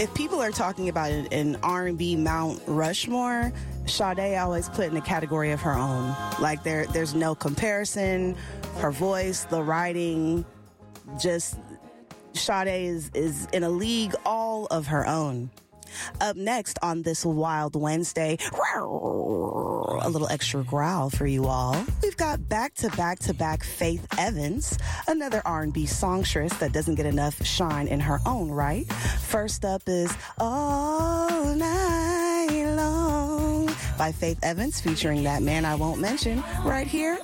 If people are talking about an R&B Mount Rushmore, Sade I always put in the category of her own. Like there's no comparison. Her voice, the writing, just Sade is in a league all of her own. Up next on this Wild Wednesday, a little extra growl for you all. We've got back-to-back Faith Evans, another R&B songstress that doesn't get enough shine in her own right. First up is All Night Long by Faith Evans, featuring that man I won't mention right here